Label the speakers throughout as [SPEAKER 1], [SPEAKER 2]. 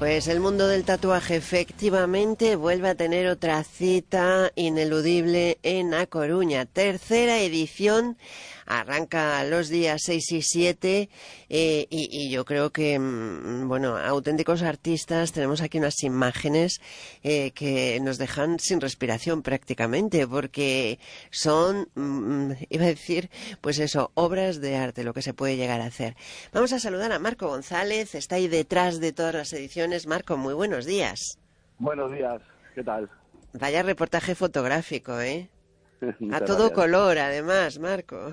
[SPEAKER 1] Pues el mundo del tatuaje efectivamente vuelve a tener otra cita ineludible en A Coruña. Tercera edición, arranca los días 6 y 7 y yo creo que, bueno, auténticos artistas. Tenemos aquí unas imágenes que nos dejan sin respiración prácticamente, porque son, iba a decir, pues eso, obras de arte, lo que se puede llegar a hacer. Vamos a saludar a Marco González, está ahí detrás de todas las ediciones. Marco, muy buenos días.
[SPEAKER 2] Buenos días, ¿qué tal?
[SPEAKER 1] Vaya reportaje fotográfico, ¿eh? A
[SPEAKER 2] Muchas
[SPEAKER 1] todo
[SPEAKER 2] gracias.
[SPEAKER 1] color, además, Marco.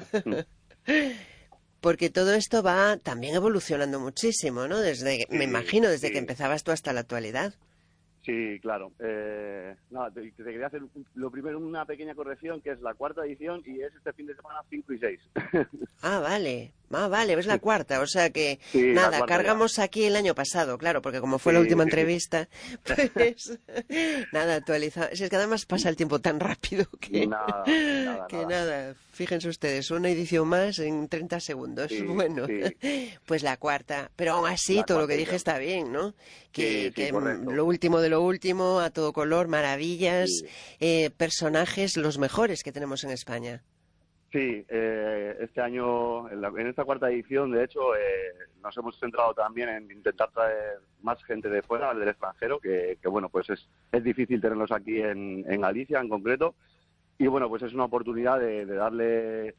[SPEAKER 1] Porque todo esto va también evolucionando muchísimo, ¿no? Me
[SPEAKER 2] Sí,
[SPEAKER 1] imagino, desde que
[SPEAKER 2] sí,
[SPEAKER 1] empezabas tú hasta la actualidad.
[SPEAKER 2] sí, claro. Nada, te quería hacer lo primero una pequeña corrección, que es la cuarta edición y es este fin de semana 5 y 6.
[SPEAKER 1] Ah, vale. Ah, vale, es la cuarta. O sea que,
[SPEAKER 2] Sí, la
[SPEAKER 1] nada,
[SPEAKER 2] cuarta ya.
[SPEAKER 1] cargamos aquí el año pasado, claro, porque como fue la
[SPEAKER 2] Sí,
[SPEAKER 1] última
[SPEAKER 2] sí, sí.
[SPEAKER 1] entrevista, pues, nada, actualizado. Si es que además pasa el tiempo tan rápido
[SPEAKER 2] Nada, nada,
[SPEAKER 1] que
[SPEAKER 2] nada.
[SPEAKER 1] nada, fíjense ustedes, una edición más en 30 segundos.
[SPEAKER 2] Sí,
[SPEAKER 1] Bueno,
[SPEAKER 2] sí,
[SPEAKER 1] pues la cuarta. Pero aún así,
[SPEAKER 2] la
[SPEAKER 1] todo lo
[SPEAKER 2] cuarta
[SPEAKER 1] que dije
[SPEAKER 2] edición.
[SPEAKER 1] está bien, ¿no?
[SPEAKER 2] Sí, sí,
[SPEAKER 1] Que
[SPEAKER 2] correcto.
[SPEAKER 1] lo último de lo último, a todo color, maravillas,
[SPEAKER 2] Sí.
[SPEAKER 1] personajes los mejores que tenemos en España.
[SPEAKER 2] Sí, este año, en esta cuarta edición, de hecho, nos hemos centrado también en intentar traer más gente de fuera, del extranjero, que bueno, pues es difícil tenerlos aquí en Galicia en concreto. Y bueno, pues es una oportunidad de darle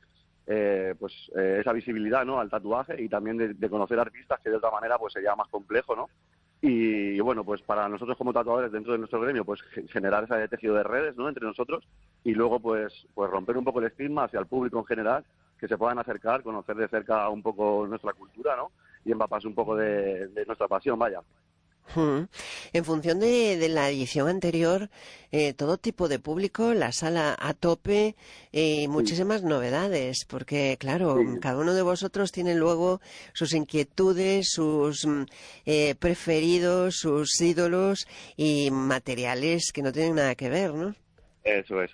[SPEAKER 2] esa visibilidad, ¿no?, al tatuaje y también de conocer artistas que de otra manera pues sería más complejo, ¿no? Y bueno, pues para nosotros como tatuadores dentro de nuestro gremio, pues generar ese tejido de redes, ¿no?, entre nosotros, y luego pues romper un poco el estigma hacia el público en general, que se puedan acercar, conocer de cerca un poco nuestra cultura, ¿no?, y empaparse un poco de nuestra pasión, vaya.
[SPEAKER 1] Mm. En función de la edición anterior, todo tipo de público, la sala a tope,
[SPEAKER 2] Sí,
[SPEAKER 1] muchísimas novedades, porque claro,
[SPEAKER 2] sí,
[SPEAKER 1] cada uno de vosotros tiene luego sus inquietudes, sus preferidos, sus ídolos y materiales que no tienen nada que ver, ¿no?
[SPEAKER 2] eso es.